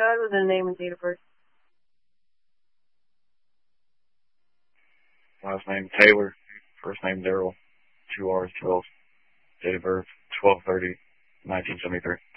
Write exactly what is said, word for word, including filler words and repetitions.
ahead with the name and date of birth. Last name Taylor. First name Daryl. Two R's, twelve. Date of birth twelve thirty nineteen seventy three.